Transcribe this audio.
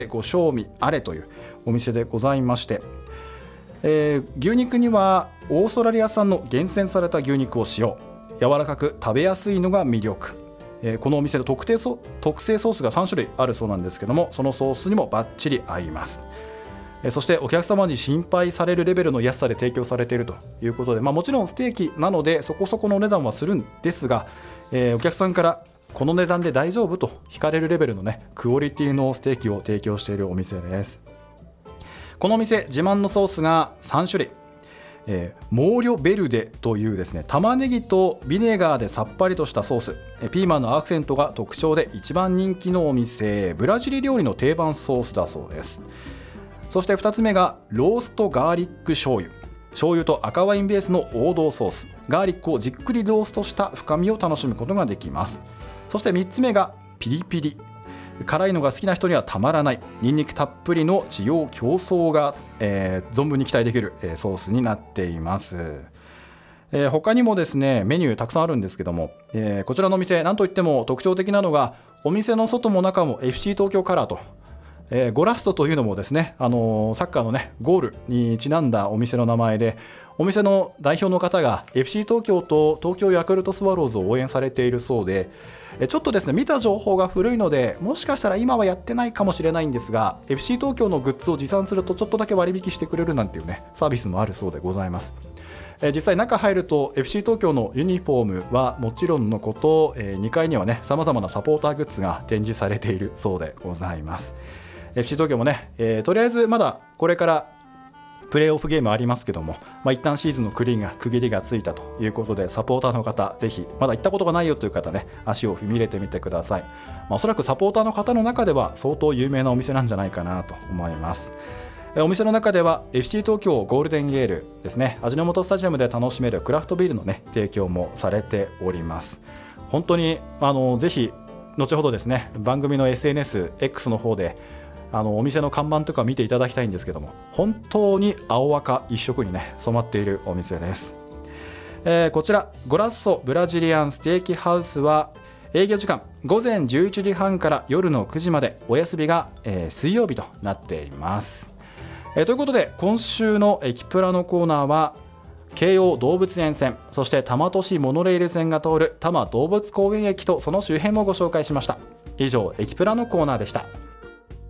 ご賞味あれというお店でございまして、牛肉にはオーストラリア産の厳選された牛肉を使用。柔らかく食べやすいのが魅力。このお店の特製ソースが3種類あるそうなんですけども、そのソースにもバッチリ合います。そしてお客様に心配されるレベルの安さで提供されているということで、もちろんステーキなのでそこそこのお値段はするんですが、お客さんからこの値段で大丈夫と聞かれるレベルのクオリティのステーキを提供しているお店です。このお店自慢のソースが3種類、モーリョベルデというですね、玉ねぎとビネガーでさっぱりとしたソース、ピーマンのアクセントが特徴で一番人気のお店、ブラジル料理の定番ソースだそうです。そして2つ目がローストガーリック醤油と赤ワインベースの王道ソース、ガーリックをじっくりローストした深みを楽しむことができます。そして3つ目がピリピリ、辛いのが好きな人にはたまらないニンニクたっぷりの滋養強壮が、存分に期待できる、ソースになっています。他にもですねメニューたくさんあるんですけども、こちらのお店なんといっても特徴的なのがお店の外も中も FC 東京カラーと、ゴラストというのもですね、サッカーのゴールにちなんだお店の名前で、お店の代表の方が FC 東京と東京ヤクルトスワローズを応援されているそうで、ちょっとですね見た情報が古いのでもしかしたら今はやってないかもしれないんですが、 FC 東京のグッズを持参するとちょっとだけ割引してくれるなんていうサービスもあるそうでございます。実際中入ると FC 東京のユニフォームはもちろんのこと、2階にはさまざまなサポーターグッズが展示されているそうでございます。FC 東京もとりあえずまだこれからプレーオフゲームありますけども、一旦シーズンの区切りがついたということで、サポーターの方ぜひまだ行ったことがないよという方足を踏み入れてみてください。おそらくサポーターの方の中では相当有名なお店なんじゃないかなと思います。お店の中では FC 東京ゴールデンゲールですね、味の素スタジアムで楽しめるクラフトビールの提供もされております。本当にぜひ後ほどですね番組の SNSX の方でお店の看板とか見ていただきたいんですけども、本当に青赤一色に染まっているお店です。こちらゴラッソブラジリアンステーキハウスは営業時間午前11時半から夜の9時まで、お休みが、水曜日となっています。ということで今週のエキプラのコーナーは京王動物園線、そして多摩都市モノレール線が通る多摩動物公園駅とその周辺もご紹介しました。以上エキプラのコーナーでした。